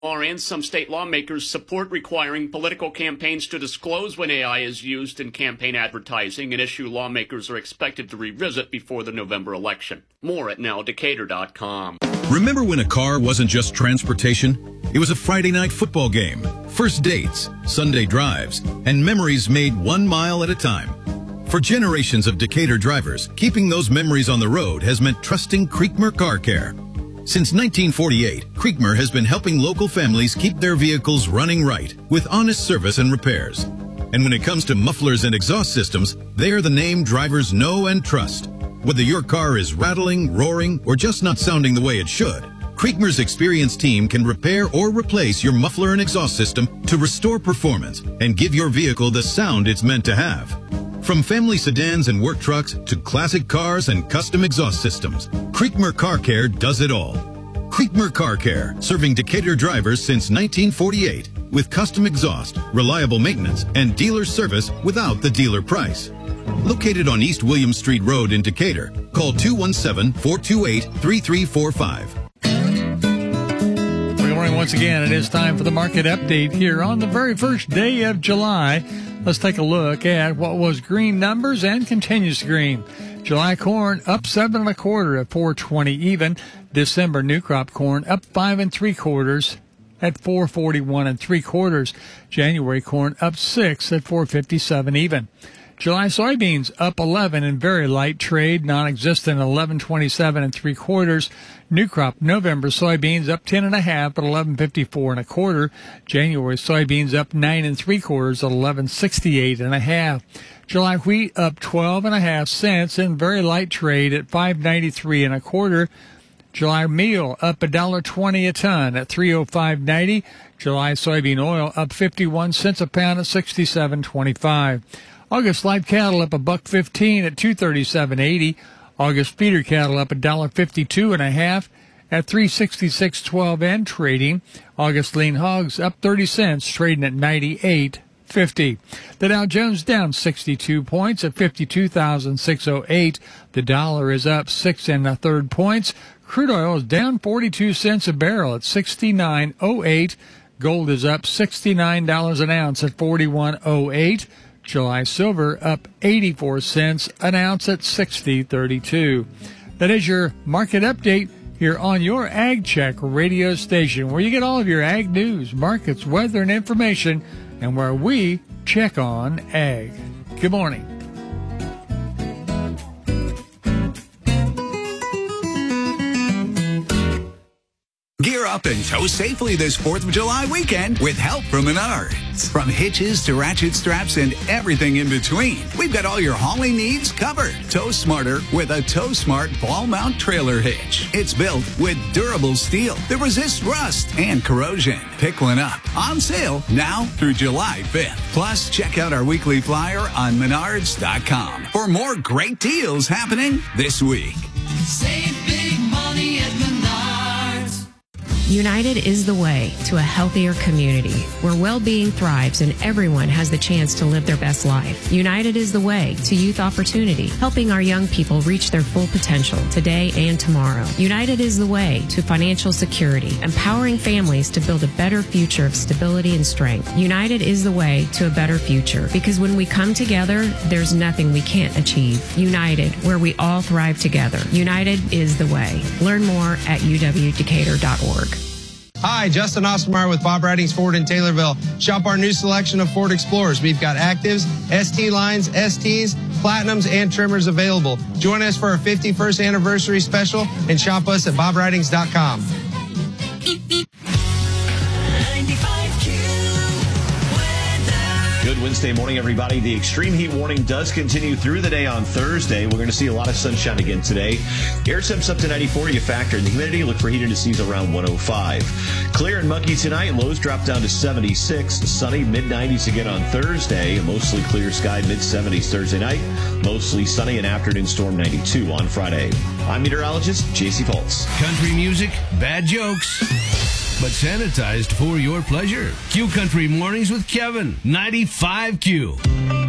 And some state lawmakers support requiring political campaigns to disclose when AI is used in campaign advertising, an issue lawmakers are expected to revisit before the November election. More at nowdecatur.com. Remember when a car wasn't just transportation? It was a Friday night football game, first dates, Sunday drives, and memories made 1 mile at a time. For generations of Decatur drivers, keeping those memories on the road has meant trusting Creekmer Car Care. Since 1948, Creekmer has been helping local families keep their vehicles running right with honest service and repairs. And when it comes to mufflers and exhaust systems, they are the name drivers know and trust. Whether your car is rattling, roaring, or just not sounding the way it should, Creekmer's experienced team can repair or replace your muffler and exhaust system to restore performance and give your vehicle the sound it's meant to have. From family sedans and work trucks to classic cars and custom exhaust systems, Creekmer Car Care does it all. Creekmer Car Care, serving Decatur drivers since 1948 with custom exhaust, reliable maintenance, and dealer service without the dealer price. Located on East William Street Road in Decatur, call 217-428-3345. Good morning once again. It is time for the market update here on the very first day of July. Let's take a look at what was green numbers and continues green. July corn up 7 1/4 at $4.20 even. December new crop corn up 5 3/4 at $4.41 3/4. January corn up 6 at $4.57 even. July soybeans up 11 in very light trade, non-existent at $11.27 3/4. New crop November soybeans up 10 1/2 at $11.54 1/4. January soybeans up 9 3/4 at $11.68 1/2. July wheat up 12 1/2 cents in very light trade at $5.93 1/4. July meal up $1.20 a ton at $305.90. July soybean oil up 51 cents a pound at $67.25. August live cattle up $1.15 at $237.80. August feeder cattle up $1.52 1/2 at $366.12 and trading. August lean hogs up 30 cents, trading at 98.50. The Dow Jones down 62 points at 52,608. The dollar is up 6 1/3 points. Crude oil is down 42 cents a barrel at 69.08. Gold is up $69 an ounce at 41.08. July silver up 84 cents an ounce at 60.32. That is your market update here on your Ag Check radio station, where you get all of your ag news, markets, weather, and information, and where we check on ag. Good morning. Gear up and tow safely this 4th of July weekend with help from Menards. From hitches to ratchet straps and everything in between, we've got all your hauling needs covered. Tow smarter with a Tow Smart ball mount trailer hitch. It's built with durable steel that resists rust and corrosion. Pick one up. On sale now through July 5th. Plus, check out our weekly flyer on Menards.com for more great deals happening this week. Save big money at Menards. United is the way to a healthier community where well-being thrives and everyone has the chance to live their best life. United is the way to youth opportunity, helping our young people reach their full potential today and tomorrow. United is the way to financial security, empowering families to build a better future of stability and strength. United is the way to a better future because when we come together, there's nothing we can't achieve. United, where we all thrive together. United is the way. Learn more at uwdecatur.org. Hi, Justin Ostermeyer with Bob Ridings Ford in Taylorville. Shop our new selection of Ford Explorers. We've got Actives, ST lines, STs, Platinums, and Trimmers available. Join us for our 51st anniversary special and shop us at bobridings.com. Good Wednesday morning, everybody. The extreme heat warning does continue through the day on Thursday. We're going to see a lot of sunshine again today. Air temps up to 94. You factor in the humidity. Look for heat indices around 105. Clear and muggy tonight. Lows drop down to 76. Sunny, mid-90s again on Thursday. Mostly clear sky, mid-70s Thursday night. Mostly sunny and afternoon storm 92 on Friday. I'm meteorologist J.C. Fultz. Country music, bad jokes, but sanitized for your pleasure. Q Country Mornings with Kevin, 95Q.